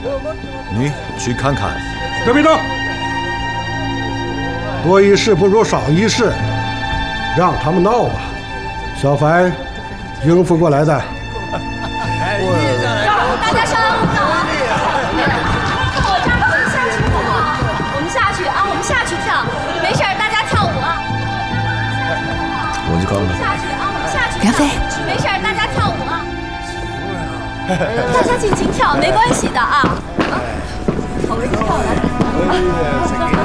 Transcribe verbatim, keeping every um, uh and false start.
你去看看。 德必正，多一事不如少一事，让他们闹吧。小凡应付过来的。 大家稍安勿躁啊！我家可以下去跳啊！我们下去啊！我们下去跳，没事，大家跳舞啊！ 我就告诉你， 下去啊！我们下去。 杨飞， 没事，大家跳舞啊！大家尽情跳，没关系的啊！啊，好，跳来。